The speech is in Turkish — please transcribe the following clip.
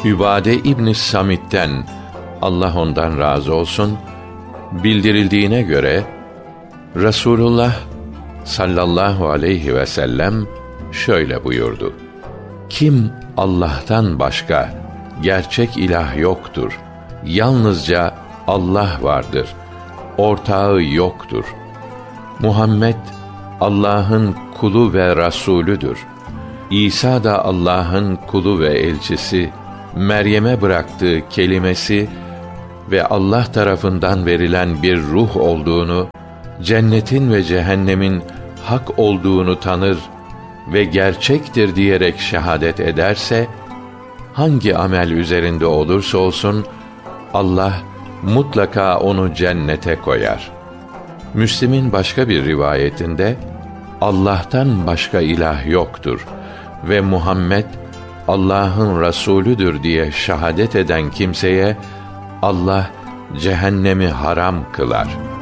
Übade İbn Samit'ten, Allah ondan razı olsun, bildirildiğine göre Resulullah sallallahu aleyhi ve sellem şöyle buyurdu: Kim Allah'tan başka gerçek ilah yoktur, yalnızca Allah vardır, ortağı yoktur. Muhammed Allah'ın kulu ve rasulüdür. İsa da Allah'ın kulu ve elçisi, Meryem'e bıraktığı kelimesi ve Allah tarafından verilen bir ruh olduğunu, cennetin ve cehennemin hak olduğunu tanır ve gerçektir diyerek şehadet ederse, hangi amel üzerinde olursa olsun, Allah mutlaka onu cennete koyar. Müslim'in başka bir rivayetinde, Allah'tan başka ilah yoktur ve Muhammed Allah'ın Resulüdür diye şehadet eden kimseye Allah cehennemi haram kılar.